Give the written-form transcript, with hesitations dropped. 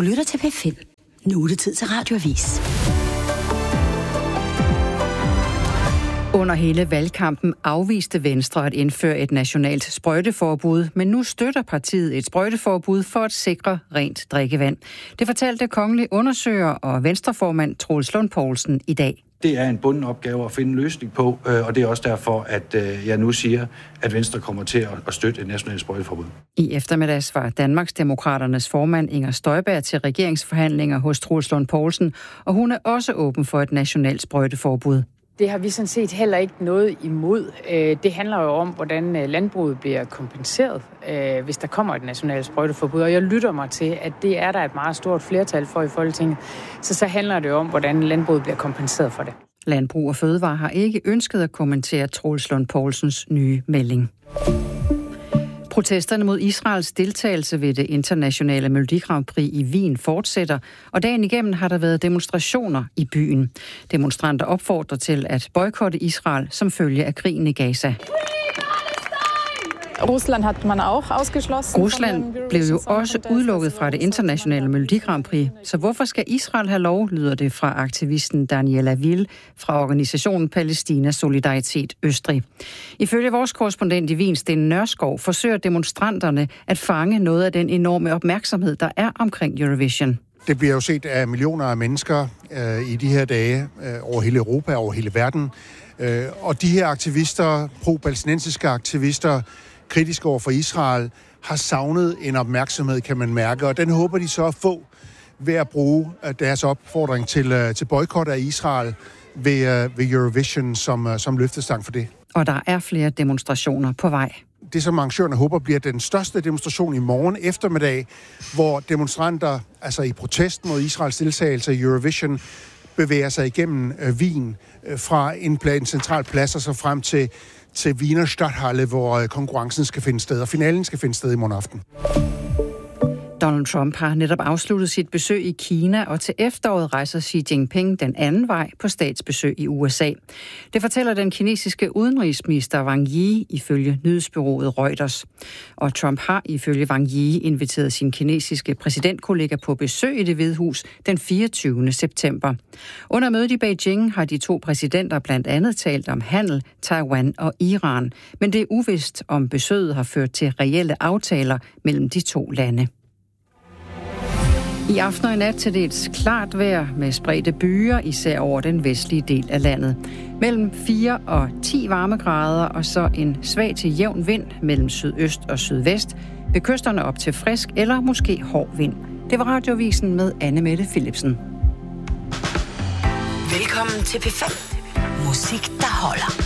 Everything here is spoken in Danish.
lytter til P5. Nu er det tid til Radioavis. Under hele valgkampen afviste Venstre at indføre et nationalt sprøjteforbud, men nu støtter partiet et sprøjteforbud for at sikre rent drikkevand. Det fortalte kongelig undersøger og venstreformand Troels Lund Poulsen i dag. Det er en bunden opgave at finde en løsning på, og det er også derfor, at jeg nu siger, at Venstre kommer til at støtte et nationalt sprøjteforbud. I eftermiddags var Danmarksdemokraternes formand Inger Støjberg til regeringsforhandlinger hos Troels Lund Poulsen, og hun er også åben for et nationalt sprøjteforbud. Det har vi sådan set heller ikke noget imod. Det handler jo om, hvordan landbruget bliver kompenseret, hvis der kommer et nationalt sprøjteforbud. Og jeg lytter mig til, at det er der et meget stort flertal for i Folketinget. Så handler det om, hvordan landbruget bliver kompenseret for det. Landbrug og Fødevare har ikke ønsket at kommentere Troels Lund Poulsens nye melding. Protesterne mod Israels deltagelse ved det internationale Melodi Grand Prix i Wien fortsætter, og dagen igennem har der været demonstrationer i byen. Demonstranter opfordrer til at boykotte Israel som følge af krigen i Gaza. Rusland blev jo også udelukket fra det internationale Melodi Grand Prix, så hvorfor skal Israel have lov, lyder det fra aktivisten Daniela Will fra organisationen Palæstina Solidaritet Østrig. Ifølge vores korrespondent i Wien, Sten Nørskov, forsøger demonstranterne at fange noget af den enorme opmærksomhed, der er omkring Eurovision. Det bliver jo set af millioner af mennesker i de her dage over hele Europa, over hele verden. Og de her aktivister, pro-palæstinensiske aktivister, kritiske over for Israel, har savnet en opmærksomhed, kan man mærke, og den håber de så at få ved at bruge deres opfordring til boykot af Israel ved Eurovision som løftestang for det. Og der er flere demonstrationer på vej. Det, som arrangørerne håber, bliver den største demonstration i morgen eftermiddag, hvor demonstranter, altså i protest mod Israels deltagelse i Eurovision, bevæger sig igennem Wien fra en central plads og så frem til Wiener Stadthalle, hvor konkurrencen skal finde sted, og finalen skal finde sted i morgen aften. Donald Trump har netop afsluttet sit besøg i Kina, og til efteråret rejser Xi Jinping den anden vej på statsbesøg i USA. Det fortæller den kinesiske udenrigsminister Wang Yi ifølge nyhedsbureauet Reuters. Og Trump har ifølge Wang Yi inviteret sin kinesiske præsidentkollega på besøg i Det Hvide Hus den 24. september. Under mødet i Beijing har de to præsidenter blandt andet talt om handel, Taiwan og Iran, men det er uvist, om besøget har ført til reelle aftaler mellem de to lande. I aften og i nat til dels klart vejr med spredte byer, især over den vestlige del af landet. Mellem 4 og 10 varmegrader og så en svag til jævn vind mellem sydøst og sydvest. Ved kysterne op til frisk eller måske hård vind. Det var Radioavisen med Anne-Mette Philipsen. Velkommen til P5. Musik, der holder.